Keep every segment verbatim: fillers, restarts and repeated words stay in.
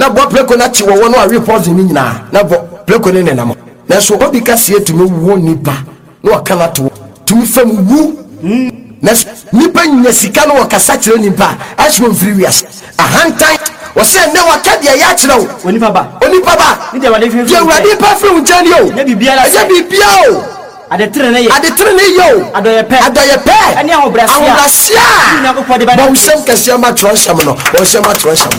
na bo pleko na ti wo wo no a report ni nyina na bo pleko ne ne nam na so obi ka sie tumi wo nipa no aka na to tumi fam wu na nipa nya sika no wakasa kire nipa asho mfiri wiase ahantan wo se ne waka de ya kire wo onipa ba onipa ba ni de wade fi je wade pa firi unjani o na bibia la je bibia o ade tre ne ye ade tre ne yo adoye pe adoye pe ani ahobrasia ahobrasia na ko pode ba bo sem kase ma tronsam no bo sem ma tronsam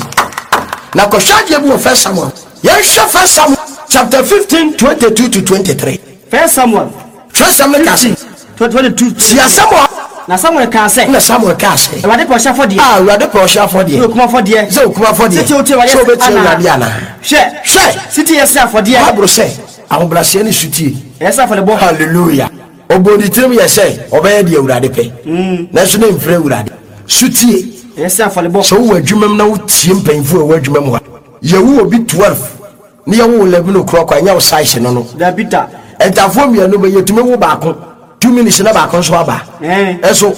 na ko shaje bu first Samuel yesha first Samuel chapter fifteen twenty-two to twenty-three first Samuel first Samuel kasi twenty-two tia Samuel na Samuel ka se na Samuel ka se e wade po sha fodie ah wade po sha fodie e kuma fodie ze kuma fodie siti o te wade so beti wade ana she she siti yes na fodie abro se ahobrasia ni suti yes na fodie bo hallelujah obodi trim ye se obeye de awurade pe na so na mfre awurade suti yes na fodie bo so wo adwumam na wo tie mpanfo wo adwumam ha ye wo obi twelve ni ye wo eleven o'clock anya wo size no no da bita entafo mi anu be yetumi wo baako two minutes na baako so aba eh eso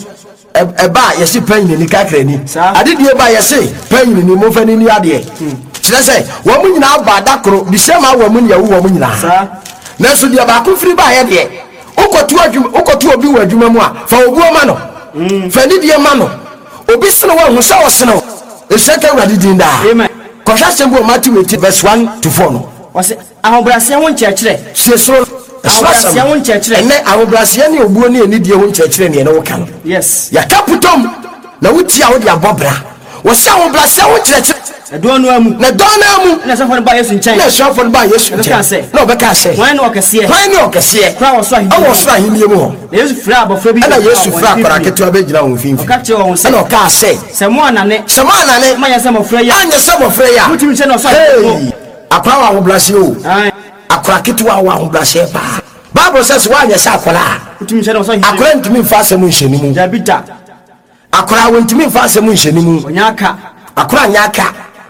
e ba ye se pan ni kakra ni ade die ba ye se pan ni mo fa ni ni ade kire se wo mu nyina aba dakoro bi se ma wo mu nya wo mu nyina sa na so die baako firi ba ye de ukotu adwum ukotu obi wo adwuma mu a fa obu o ma no fa ni die ma no obi sene wo hu sa wo sene e se ka wadi din da amen ko hwa sembo Matthew eighteen verse one to four no wose ahobrasia won chekire se so ahobrasia won chekire ene ahobrasia ne obuo ne eni die won chekire ne ne wo kan yes ya kaputom na wutia wo de abobra wo se ahobrasia won chekire edo no amu na don na amu na so fon ba Yesu nchen na so fon ba Yesu nchen na obeka se wan no okese wan no okese kwa wo so ahi awo so ahi nie mu ho Yesu fra abofra bi na Yesu fra akora ketu abegina won finfi okache wo se na oka se se mo anane se mo anane manya se mo fra ya anya se mo fra ya mutimi che no so akora wa ahobrase o akora ketu wa ahobrase pa Bible says wa anya se akora mutimi che no so akora ntimi mfa se mo nheni mu da bita akora won ntimi mfa se mo nheni mu onyaka akora nyaka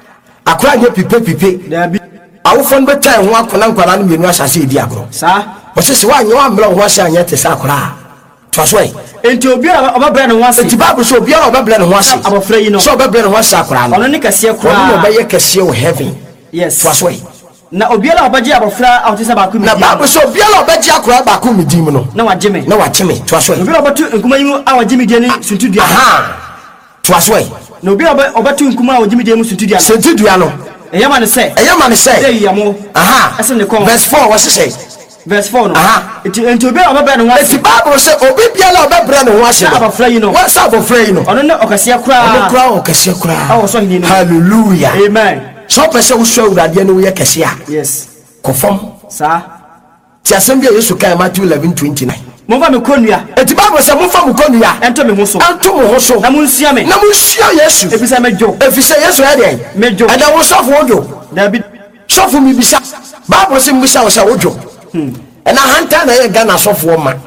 akora nye pipe pipe da bi awofon betan ho akona nkwara no mienu asase edi agro sa o se se wa anya wa mra ho ase anya te sa akora to so e enti obi obabra ne ho ase enti Bible so obi obabra ne ho ase abofra yi no so obabra ne ho ase akora no ono ne kase akora ono be ye kase o heaven yes to so e na obi ala obaji abofra awtisa ba ku mi na Bible so obi ala obaji akora ba ku mi dim no na wageme na wageme to so e obi ala obatu nkuma yi awageme die ni suntudua aha to so e na obi ala obatu nkuma awageme die mu suntudua suntudua no eyama ne se eyama ne se dey yamo aha ase ne kon verse four what say verse four no aha enti enti obi ala obabra ne ho ase the Bible say obi biala obabra ne ho ase na abofra yi no what say abofra yi no ono ne okase akora ono kura okase kura awo so hini no hallelujah amen so pese wo so awurade ne wo ye kase a yes kofom sa ti asembia Yesu kai Matthew eleven twenty-nine mo va me konua eti Bible say mo fa mo konua ento me ho so anto mo ho so na mo nsia me na mo nsia Yesu efisa mejo efisa Yesu ya de mejo ada wo so fo ojo David sofo mi bisa Bible say mbisa wo say ojo hmm ena hanta na ye Ghana sofo ma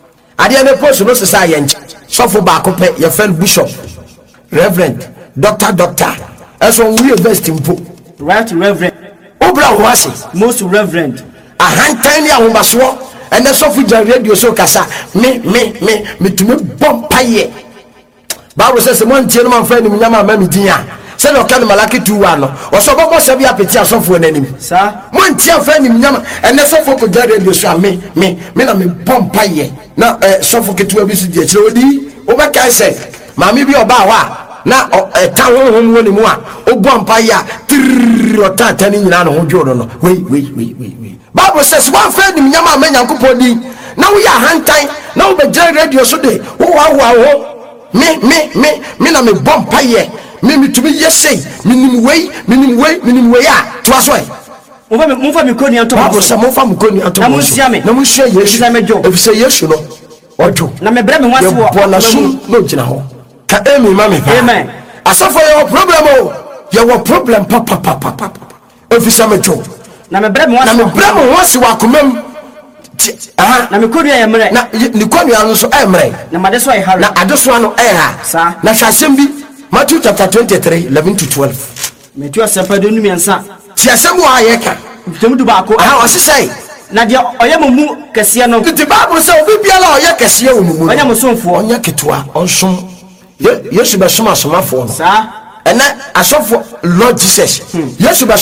ade na post no sesa ye nche sofo ba ko pe ye fel bishop reverend doctor doctor eso we invest impo right reverend obra ho ase most reverend ahanta ni ahomaso ena sofo ja radio so kasa me me me metumi bom paye Bible says mo ntie no man fa ni nyama ma mi din a se no kan Malaki two one no o so bobo se bia peti asofo nanim sa mo ntie fa ni nyama ena sofo ko ja radio so me me me na me bom paye na sofo ketu abi su die kire odi o be kai se maami bi oba wa na eta honhom woni mu a o bom paye tirro tata ni nyina no ho dwodo no wei wei wei wei Bible says one fa ni nyama ma nyankopɔ di na wo ya hantan na wo be ja radio so de wo wa wa wo me me me me na me bom paye me me to be yesay minim way minim way minim way a to aso e mo fa me mo fa me koni anto mo fa mo fa mo koni anto na mo sia me na mo sia Yesu na mejo efise Yesu no ojo na me bre me ho ase wo bona sum no gina ho ka emi ma me pa amen asafo your problem o your problem papa papa papa efise mejo na me bre me ho ase na me bre me ho ase wa komam aha na me koni ya mre na ni koni anu so e mre na made so e hare na adeso anu e ha sa na hwasem bi Matthew chapter twenty-three eleven to twelve me tu asepa do numi ansa ti asem wa ye ka temu du ba ko aha o sesai na dia oyamumu kase no ti Bible say obi biala o ye kase o mumu onyamu sonfo onya ketua onsom Yesu be soma somafo no sa ena asofo Lord Jesus Yesu be